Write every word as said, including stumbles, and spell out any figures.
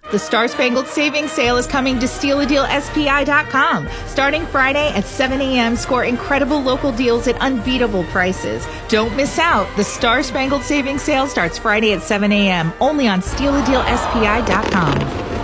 The Star Spangled Savings Sale is coming to steal a deal S P I dot com. Starting Friday at seven a.m., score incredible local deals at unbeatable prices. Don't miss out. The Star Spangled Savings Sale starts Friday at seven a.m. only on steal a deal S P I dot com.